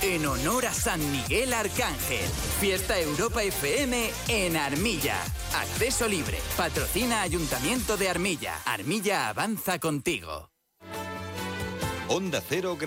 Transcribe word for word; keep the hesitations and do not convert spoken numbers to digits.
en honor a San Miguel Arcángel. Fiesta Europa F M en Armilla. Acceso libre. Patrocina Ayuntamiento de Armilla. Armilla avanza contigo. Onda Cero